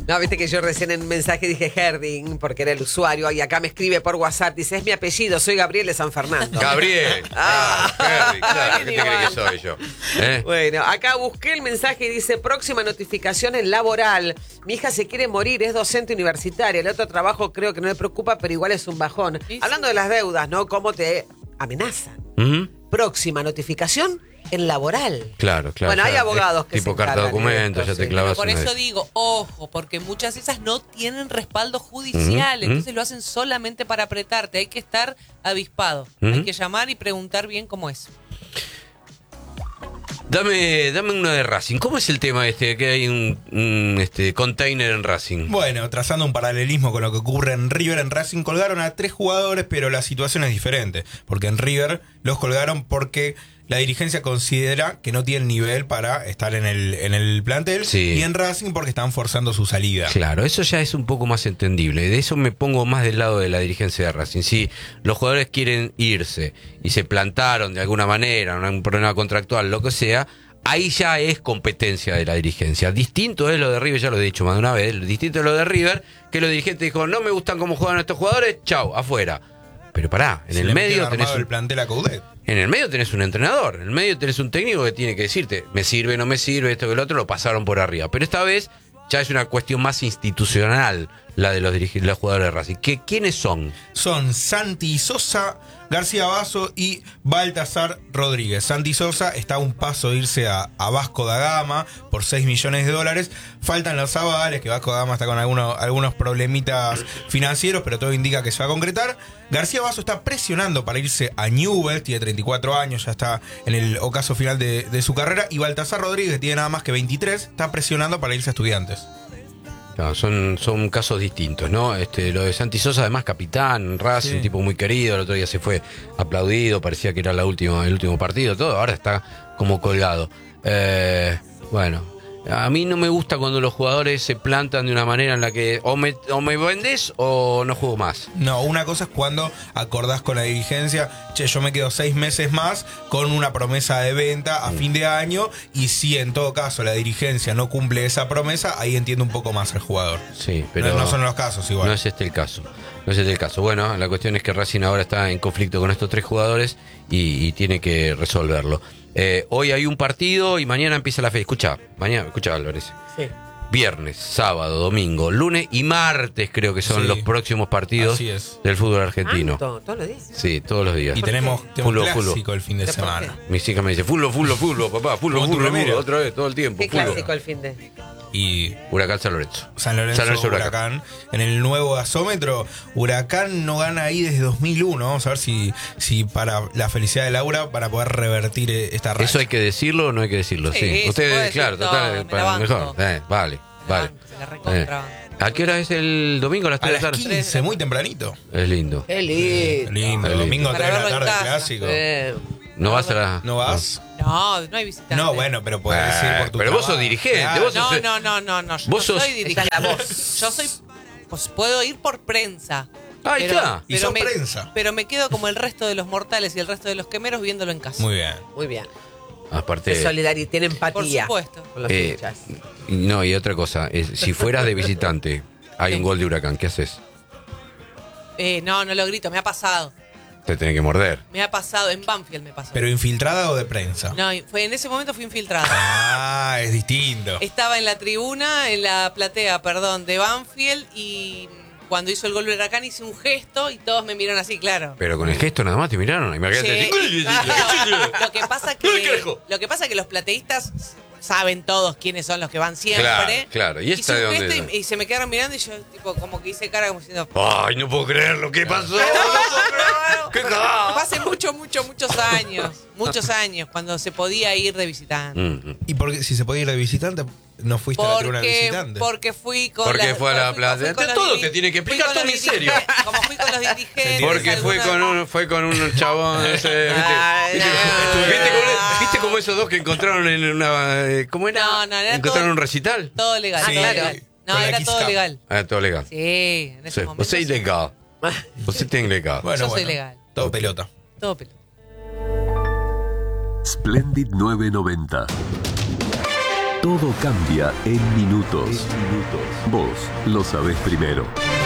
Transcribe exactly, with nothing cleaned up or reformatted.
No, viste que yo recién en un mensaje dije Herding, porque era el usuario, y acá me escribe por WhatsApp, dice, es mi apellido, soy Gabriel de San Fernando. Gabriel. Ah. Herding, claro, ¿qué te Igual. crees que soy yo? ¿Eh? Bueno, acá busqué el mensaje y dice, próxima notificación en laboral. Mi hija se quiere morir, es docente universitaria. El otro trabajo creo que no le preocupa, pero igual es un bajón. Sí, Hablando sí. de las deudas, ¿no? ¿Cómo te amenazan? ¿Mm? Próxima notificación en laboral. Claro, claro. Bueno, hay ya, abogados eh, que tipo se carta encargan de documento, esto, ya te sí. clavas Por una eso de- digo, ojo, porque muchas de esas no tienen respaldo judicial, Ujú, entonces ujú. lo hacen solamente para apretarte. Hay que estar avispado, Ujú. hay que llamar y preguntar bien cómo es. Dame, dame uno de Racing. ¿Cómo es el tema este? Que hay un, un, este, container en Racing. Bueno, trazando un paralelismo con lo que ocurre en River, en Racing colgaron a tres jugadores, pero la situación es diferente. Porque en River los colgaron porque la dirigencia considera que no tienen nivel para estar en el, en el plantel. Sí. Y en Racing porque están forzando su salida. Claro, eso ya es un poco más entendible. De eso me pongo más del lado de la dirigencia de Racing. Si los jugadores quieren irse y se plantaron de alguna manera, un problema contractual, lo que sea, ahí ya es competencia de la dirigencia. Distinto es lo de River, ya lo he dicho más de una vez, distinto es lo de River, que los dirigentes dijeron, no me gustan cómo juegan estos jugadores, chau, afuera. Pero pará, en Se el le medio metieron tenés armado un... el plantel a Coudet. En el medio tenés un entrenador, en el medio tenés un técnico que tiene que decirte, me sirve, no me sirve, esto que el otro, lo pasaron por arriba. Pero esta vez ya es una cuestión más institucional la de los, dirig- los jugadores de Racing. ¿Qué, ¿Quiénes son? Son Santi Sosa, García Basso y Baltasar Rodríguez. Santi Sosa está a un paso de irse a, a Vasco da Gama por seis millones de dólares. Faltan los avales, que Vasco da Gama está con algunos, algunos problemitas financieros, pero todo indica que se va a concretar. García Basso está presionando para irse a Newell's, tiene treinta y cuatro años, ya está en el ocaso final de, de su carrera. Y Baltasar Rodríguez, que tiene nada más que veintitrés, está presionando para irse a Estudiantes. No, son, son casos distintos, ¿no? Este, lo de Santi Sosa, además capitán, Racing, Sí. un tipo muy querido, el otro día se fue aplaudido, parecía que era la última, el último partido, todo, ahora está como colgado. Eh, bueno, a mí no me gusta cuando los jugadores se plantan de una manera en la que o me, o me vendés o no juego más. No, una cosa es cuando acordás con la dirigencia, che, yo me quedo seis meses más con una promesa de venta a fin de año, y si en todo caso la dirigencia no cumple esa promesa, ahí entiende un poco más al jugador. Sí, pero no, no son los casos igual. no es este el caso. No es este el caso. Bueno, la cuestión es que Racing ahora está en conflicto con estos tres jugadores y, y tiene que resolverlo. Eh, hoy hay un partido y mañana empieza la fe. Escucha, mañana, escucha Álvarez. Sí. Viernes, sábado, domingo, lunes y martes creo que son Sí, los próximos partidos así es. del fútbol argentino. ¿Tanto? ¿Todos los días? Sí, todos los días. Y tenemos, tenemos Fútbol, clásico fútbol. el fin de ¿Pero por semana. Mis hijas me dicen, fútbol, fútbol, fútbol, papá, fútbol, Como tu fútbol, remera. fútbol, otra vez, todo el tiempo. ¿Qué fútbol. clásico el fin de? Y Huracán San Lorenzo. San Lorenzo, San Lorenzo Huracán. Huracán. En el nuevo gasómetro, Huracán no gana ahí desde dos mil uno. Vamos a ver si, si para la felicidad de Laura, para poder revertir eh, esta racha. ¿Eso hay que decirlo o no hay que decirlo? Sí, Sí. se puede Ustedes, decir claro, todo, total, me la para banco. mejor. Eh, vale, vale. La recontra. Eh. ¿A qué hora es el domingo? ¿A las A tres de la las tarde? quince, muy tempranito. Es lindo. Qué lindo. Lindo, Lindo. domingo Para tres de la verlo en tarde, casa. clásico. Eh, ¿No vas a la...? ¿No vas? No, no hay visitante. No, bueno, pero podés Eh, ir por tu pero vos trabajo. sos dirigente, Claro. vos sos- No, no, no, no, no. Yo Vos no sos- soy dirigente. Está la voz. Yo soy. Pues puedo ir por prensa. Ahí pero, está. Y pero sos me, prensa. Pero me quedo como el resto de los mortales y el resto de los quemeros viéndolo en casa. Muy bien. muy bien. Aparte... Es solidaridad, tiene empatía. Por supuesto. Con los eh, hinchas. y no, y otra cosa, es, si fueras de visitante, hay un Sí. gol de Huracán, ¿qué haces? Eh, no, no lo grito, me ha pasado. Te tenés que morder. Me ha pasado, en Banfield me pasó. ¿Pero infiltrada o de prensa? No, fue, en ese momento fui infiltrada. Ah, es distinto. Estaba en la tribuna, en la platea, perdón, de Banfield, y cuando hizo el gol de Huracán hice un gesto y todos me miraron así, claro. Pero con el gesto nada más te miraron. Imagínate. Sí. así. Lo que pasa que lo que pasa que los plateístas saben todos quiénes son los que van siempre. Claro, claro. ¿Y esta Hice de un dónde gesto es? y, y se me quedaron mirando y yo tipo como que hice cara como diciendo Ay, no puedo creerlo. ¿Qué pasó? No puedo creer. ¿Qué cagada? fue hace mucho, mucho, muchos años, muchos años, cuando se podía ir de visitante. Mm, mm. ¿Y por qué, si se podía ir de visitante, no fuiste a la tribuna de Porque, visitante? porque fui con Porque la- fue a la fui- plaza. fui con los Todo diri- te tiene que fui explicar con todo los miserio. dirigentes, Como fui con los dirigentes. Porque fue algunos- con un, fue con un chabón ese, ¿viste? Ay, ¿Viste, no. ¿Viste cómo, ¿Viste cómo esos dos que encontraron en una... eh, ¿Cómo era? No, no, era ¿Encontraron todo- un recital? Todo legal. Sí, todo claro. legal. No, Con la era Kiss todo Cup. legal. Ah, todo legal. Sí, en ese Sí, momento. Você é sí. ilegal. Você tem legal. Bueno, Yo soy bueno, legal. todo pelota. Todo pelo. Splendid novecientos noventa. Todo cambia en minutos. Vos lo sabés primero.